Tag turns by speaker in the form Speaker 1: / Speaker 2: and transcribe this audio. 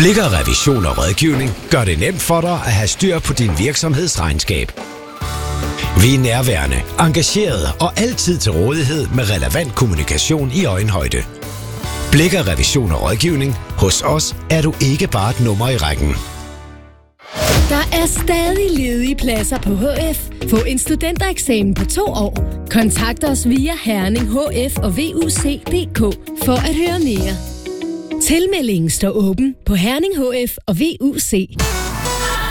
Speaker 1: Blikker Revision og Rådgivning gør det nemt for dig at have styr på din virksomhedsregnskab. Vi er nærværende, engagerede og altid til rådighed med relevant kommunikation i øjenhøjde. Blikker Revision og Rådgivning. Hos os er du ikke bare et nummer i rækken.
Speaker 2: Der er stadig ledige pladser på HF. Få en studentereksamen på 2 år. Kontakt os via Herning HF og VUC.dk for at høre mere. Tilmeldingen står åben på Herning HF og VUC.